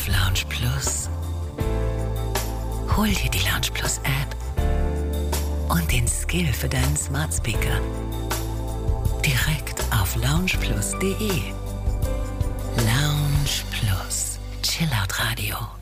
Lounge Plus. Hol dir die Lounge Plus App und den Skill für deinen Smart Speaker. Direkt auf loungeplus.de. Lounge Plus. Chillout Radio.